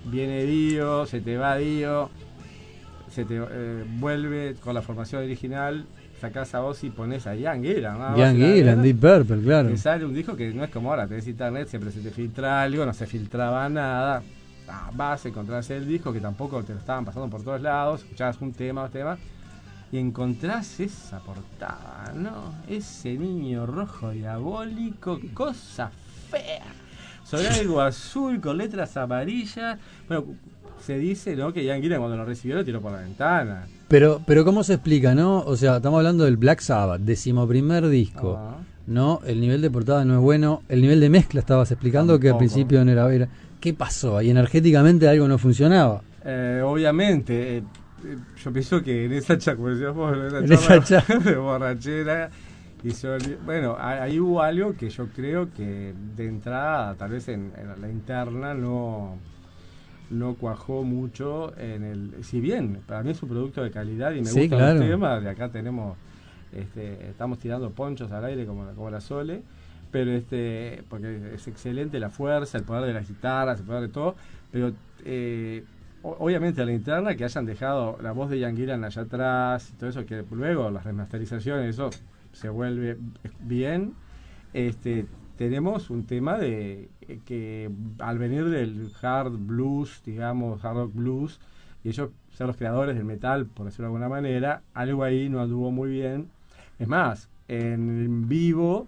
viene Dio, se te va Dio, se te vuelve con la formación original, sacás a Ozzy y pones a Ian Gillan, ¿no? Ian Gillan, Deep Purple, claro. Que sale un disco que no es como ahora, tenés internet, siempre se te filtra algo, no se filtraba nada. Vas a encontrarse el disco que tampoco te lo estaban pasando por todos lados, escuchabas un tema, dos temas, y encontrás esa portada, ¿no? Ese niño rojo diabólico, cosa fea, sobre algo azul con letras amarillas. Bueno, se dice, ¿no?, que Ian Gillan cuando lo recibió lo tiró por la ventana. Pero ¿cómo se explica, no? O sea, estamos hablando del Black Sabbath, 11º disco, ¿no? El nivel de portada no es bueno, el nivel de mezcla estabas explicando. Tampoco. Que al principio no era... ¿Qué pasó? Ahí energéticamente algo no funcionaba. Obviamente, yo pienso que en esa charla de borrachera, bueno, ahí hubo algo que yo creo que de entrada, tal vez en la interna, no cuajó mucho si bien para mí es un producto de calidad y me gustan los temas, de acá tenemos, estamos tirando ponchos al aire como la Sole, pero porque es excelente la fuerza, el poder de las guitarras, el poder de todo, pero obviamente a la interna que hayan dejado la voz de Ian Gillan allá atrás y todo eso, que luego las remasterizaciones, eso se vuelve bien. Tenemos un tema de que al venir del hard blues, digamos, hard rock blues, y ellos ser los creadores del metal, por decirlo de alguna manera, algo ahí no anduvo muy bien. Es más, en vivo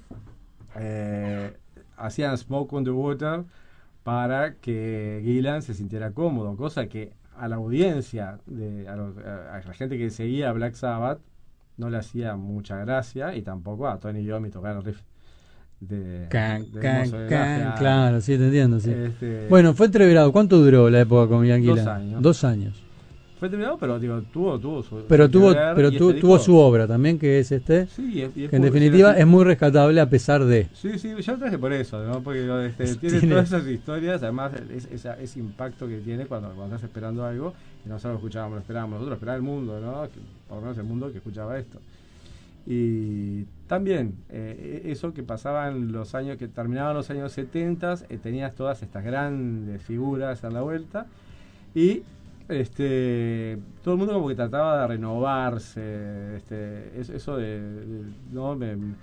hacían Smoke on the Water para que Gillan se sintiera cómodo, cosa que a la audiencia, a la gente que seguía Black Sabbath, no le hacía mucha gracia, y tampoco a Tony Iommi tocar el riff claro, sí, te entiendo, sí. Bueno, fue entreverado. ¿Cuánto duró la época con Ian Gillan? 2 años. Fue entreverado, pero digo, tuvo su obra también, que es sí, que en definitiva es muy rescatable a pesar de. Sí, yo lo traje por eso, ¿no? Porque tiene todas esas historias, además ese impacto que tiene cuando estás esperando algo, y nosotros lo escuchábamos, lo esperábamos, nosotros esperaba el mundo, ¿no? Por lo menos el mundo que escuchaba esto. Y también eso que pasaba en los años, que terminaban los años 70, tenías todas estas grandes figuras a la vuelta, y todo el mundo como que trataba de renovarse, eso no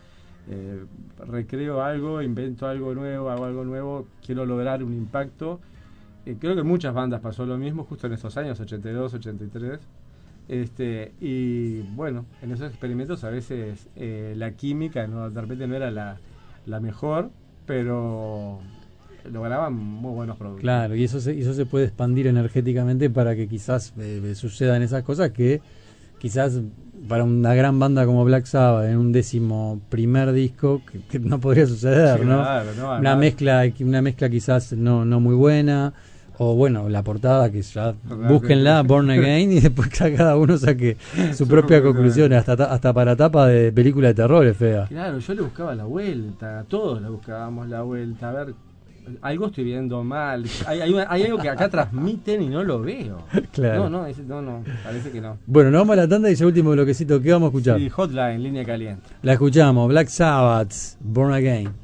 recreo algo, invento algo nuevo, hago algo nuevo, quiero lograr un impacto. Creo que en muchas bandas pasó lo mismo justo en esos años 82, 83. Y bueno, en esos experimentos a veces la química de repente no era la mejor, pero lograban muy buenos productos. Claro, y eso se puede expandir energéticamente para que quizás sucedan esas cosas que quizás para una gran banda como Black Sabbath en un 11º disco que no podría suceder, sí, ¿no? Claro, no, una mezcla quizás no muy buena. O bueno, la portada que ya búsquenla, Born Again, y después que cada uno saque su propia conclusión, hasta para tapa de película de terror es fea. Claro, yo le buscaba la vuelta, a todos le buscábamos la vuelta, a ver, algo estoy viendo mal, hay algo que acá transmiten y no lo veo. Claro. No, parece que no. Bueno, nos vamos a la tanda y ese último bloquecito, ¿qué vamos a escuchar? Sí, Hotline, Línea Caliente. La escuchamos, Black Sabbath, Born Again.